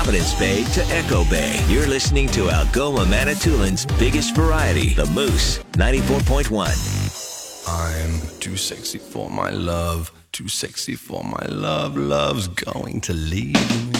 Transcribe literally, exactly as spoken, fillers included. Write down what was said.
Providence Bay to Echo Bay. You're listening to Algoma Manitoulин's biggest variety, The Moose, ninety-four point one. I'm too sexy for my love, too sexy for my love. Love's going to leave me.